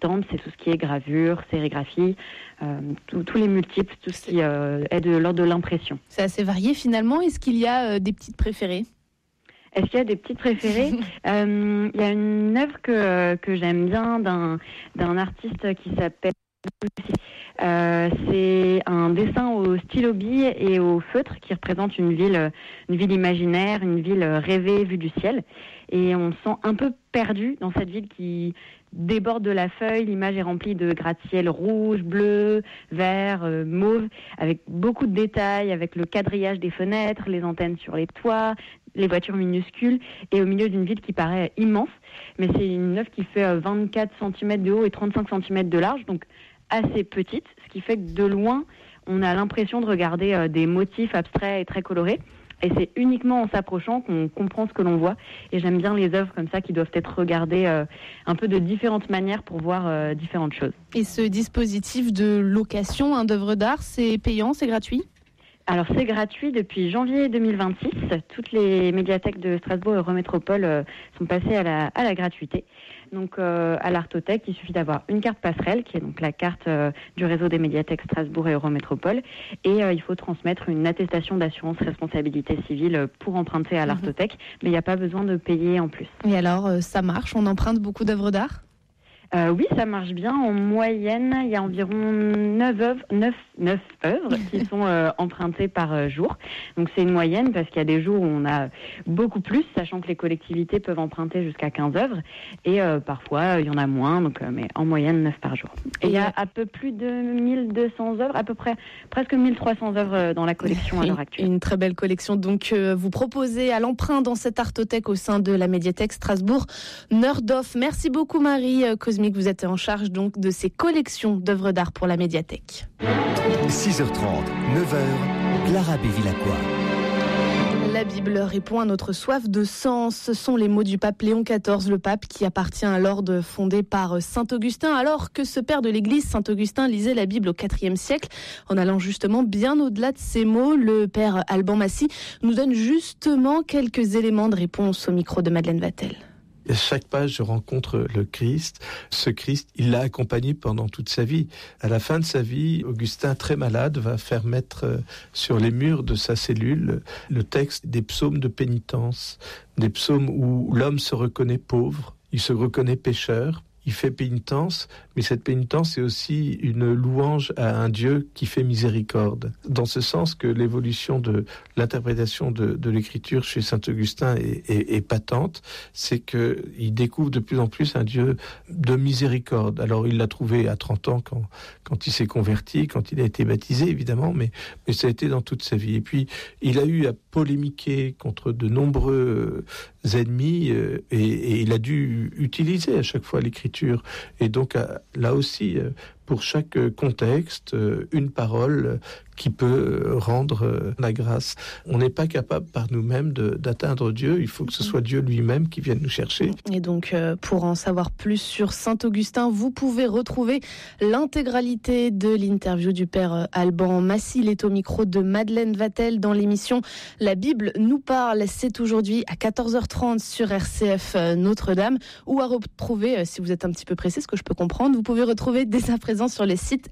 estampes, c'est tout ce qui est gravure, sérigraphie, tous les multiples, tout ce qui est de l'ordre de l'impression. C'est assez varié finalement. Est-ce qu'il y a des petites préférées ? Est-ce qu'il y a des petites préférées ? Il y a une œuvre que j'aime bien d'un artiste qui s'appelle... c'est un dessin au stylo bille et au feutre qui représente une ville imaginaire, une ville rêvée vue du ciel. Et on se sent un peu perdu dans cette ville qui déborde de la feuille. L'image est remplie de gratte-ciel rouge, bleu, vert, mauve, avec beaucoup de détails, avec le quadrillage des fenêtres, les antennes sur les toits, les voitures minuscules, et au milieu d'une ville qui paraît immense. Mais c'est une œuvre qui fait 24 cm de haut et 35 cm de large, donc assez petite, ce qui fait que de loin, on a l'impression de regarder des motifs abstraits et très colorés. Et c'est uniquement en s'approchant qu'on comprend ce que l'on voit. Et j'aime bien les œuvres comme ça qui doivent être regardées un peu de différentes manières pour voir différentes choses. Et ce dispositif de location d'œuvres d'art, c'est payant, c'est gratuit ? Alors c'est gratuit depuis janvier 2026. Toutes les médiathèques de Strasbourg et Eurométropole sont passées à la gratuité. Donc à l'Artothèque, il suffit d'avoir une carte passerelle, qui est donc la carte du réseau des médiathèques Strasbourg et Eurométropole, et il faut transmettre une attestation d'assurance responsabilité civile pour emprunter à l'Artothèque, mais il n'y a pas besoin de payer en plus. Et alors, ça marche ? On emprunte beaucoup d'œuvres d'art ? Oui, ça marche bien. En moyenne, il y a environ 9 œuvres qui sont empruntées par jour. Donc c'est une moyenne parce qu'il y a des jours où on a beaucoup plus, sachant que les collectivités peuvent emprunter jusqu'à 15 œuvres. Et parfois, il y en a moins, mais en moyenne 9 par jour. Et il y a un peu plus de 1200 œuvres, à peu près presque 1300 œuvres dans la collection à l'heure actuelle. Une très belle collection. Donc vous proposez à l'emprunt dans cette Artothèque au sein de la médiathèque Strasbourg Neurdorf. Merci beaucoup Marie Cosmic. Vous êtes en charge donc de ces collections d'œuvres d'art pour la médiathèque. 6h30, 9h, Clara Bévilacqua. La Bible répond à notre soif de sens. Ce sont les mots du pape Léon XIV, le pape qui appartient à l'ordre fondé par saint Augustin. Alors que ce père de l'Église, saint Augustin, lisait la Bible au IVe siècle, en allant justement bien au-delà de ces mots, le père Alban Massy nous donne justement quelques éléments de réponse au micro de Madeleine Vatel. À chaque page, je rencontre le Christ. Ce Christ, il l'a accompagné pendant toute sa vie. À la fin de sa vie, Augustin, très malade, va faire mettre sur les murs de sa cellule le texte des psaumes de pénitence, des psaumes où l'homme se reconnaît pauvre, il se reconnaît pécheur. Il fait pénitence, mais cette pénitence est aussi une louange à un Dieu qui fait miséricorde. Dans ce sens que l'évolution de l'interprétation de l'écriture chez saint Augustin est patente, c'est qu'il découvre de plus en plus un Dieu de miséricorde. Alors il l'a trouvé à 30 ans quand il s'est converti, quand il a été baptisé évidemment, mais ça a été dans toute sa vie. Et puis il a eu à polémiquer contre de nombreux ennemis et il a dû utiliser à chaque fois l'écriture. Et donc là aussi, pour chaque contexte, une parole qui peut rendre la grâce. On n'est pas capable par nous-mêmes d'atteindre Dieu, il faut que ce soit Dieu lui-même qui vienne nous chercher. Et donc, pour en savoir plus sur saint Augustin, vous pouvez retrouver l'intégralité de l'interview du père Alban Massy. Il est au micro de Madeleine Vatel dans l'émission La Bible nous parle. C'est aujourd'hui à 14h30 sur RCF Notre-Dame, ou à retrouver, si vous êtes un petit peu pressé, ce que je peux comprendre, vous pouvez retrouver dès à présent sur les sites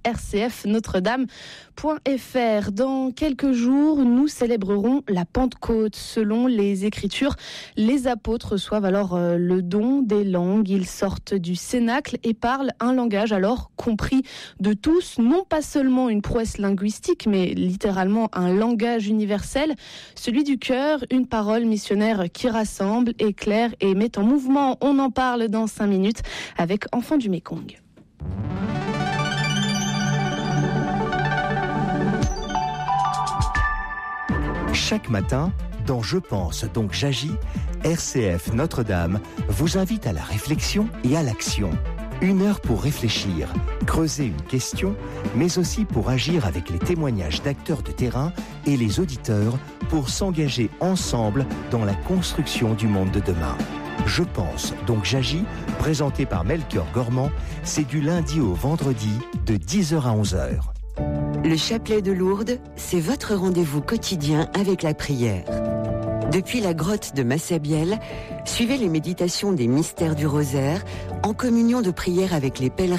rcfnotredame.fr. Dans quelques jours, nous célébrerons la Pentecôte. Selon les Écritures, les apôtres reçoivent alors le don des langues. Ils sortent du cénacle et parlent un langage alors compris de tous, non pas seulement une prouesse linguistique, mais littéralement un langage universel, celui du cœur, une parole missionnaire qui rassemble, éclaire et met en mouvement. On en parle dans 5 minutes avec Enfants du Mékong. Chaque matin, dans Je pense donc j'agis, RCF Notre-Dame vous invite à la réflexion et à l'action. 1 heure pour réfléchir, creuser une question, mais aussi pour agir avec les témoignages d'acteurs de terrain et les auditeurs pour s'engager ensemble dans la construction du monde de demain. Je pense donc j'agis, présenté par Melchior Gormand, c'est du lundi au vendredi de 10h à 11h. Le chapelet de Lourdes, c'est votre rendez-vous quotidien avec la prière. Depuis la grotte de Massabielle, suivez les méditations des mystères du rosaire en communion de prière avec les pèlerins